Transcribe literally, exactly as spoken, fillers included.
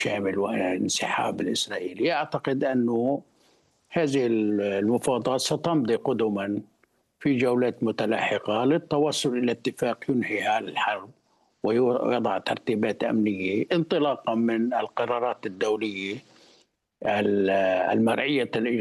شامل والانسحاب الإسرائيلي. أعتقد أنه هذه ال المفاوضات ستمضي قدمًا في جولات متلاحقة للتوصل إلى اتفاق ينهي هذه الحرب ويو ويضع ترتيبات أمنية انطلاقًا من القرارات الدولية ال المرعية الإج